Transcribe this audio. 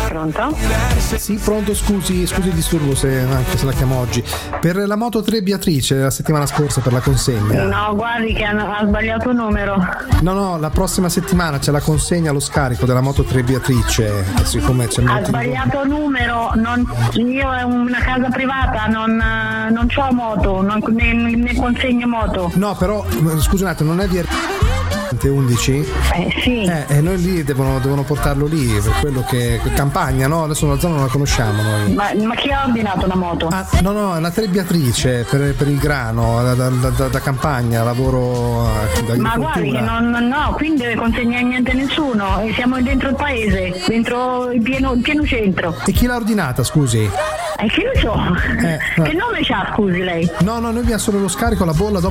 Pronto? Sì, pronto, scusi il disturbo anche se la chiamo oggi. Per la Moto 3 Beatrice la settimana scorsa per la consegna. No, guardi che ha sbagliato numero. No, la prossima settimana c'è la consegna allo scarico della Moto 3 Beatrice. Siccome c'è Ha sbagliato numero, io è una casa privata, non c'ho moto, ne consegno moto. No, però scusi un attimo, non è via 11? Sì. Noi lì devono portarlo lì, per quello che campagna, no? Adesso la zona non la conosciamo noi. Ma chi ha ordinato la moto? No, è una 3 Beatrice per il grano, da campagna, lavoro Ma guardi che no, qui non deve consegnare niente a nessuno, siamo dentro il paese, dentro il pieno centro. E chi l'ha ordinata, scusi? Che ne so? Che nome c'ha, scusi lei? No, noi abbiamo solo lo scarico, la bolla